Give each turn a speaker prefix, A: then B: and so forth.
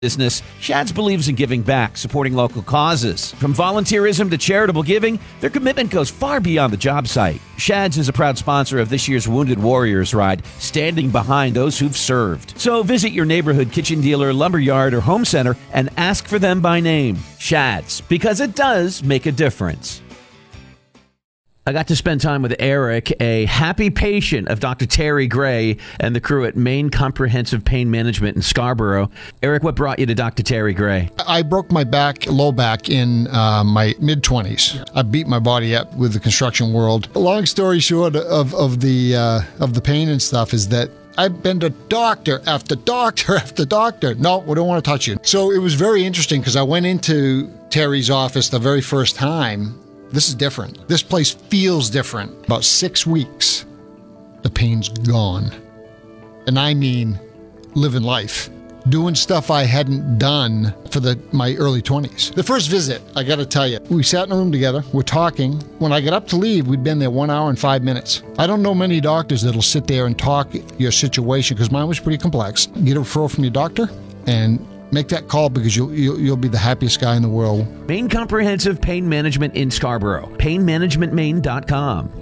A: business, Shads believes in giving back, supporting local causes. From volunteerism to charitable giving, their commitment goes far beyond the job site. Shads is a proud sponsor of this year's Wounded Warriors Ride, standing behind those who've served. So visit your neighborhood kitchen dealer, lumberyard, or home center and ask for them by name. Shads, because it does make a difference. I got to spend time with Eric, a happy patient of Dr. Terry Gray and the crew at Maine Comprehensive Pain Management in Scarborough. Eric, what brought you to Dr. Terry Gray?
B: I broke my back, low back, in my mid-20s. I beat my body up with the construction world. Long story short of the pain and stuff is that I've been to doctor after doctor after doctor. No, we don't want to touch you. So it was very interesting because I went into Terry's office the very first time. This is different. This place feels different. About 6 weeks, the pain's gone. And I mean living life. Doing stuff I hadn't done for my early 20s. The first visit, I got to tell you, we sat in a room together, we're talking. When I got up to leave, we'd been there 1 hour and 5 minutes. I don't know many doctors that'll sit there and talk your situation, because mine was pretty complex. Get a referral from your doctor and make that call, because you'll be the happiest guy in the world.
A: Maine Comprehensive Pain Management in Scarborough. PainManagementMaine.com.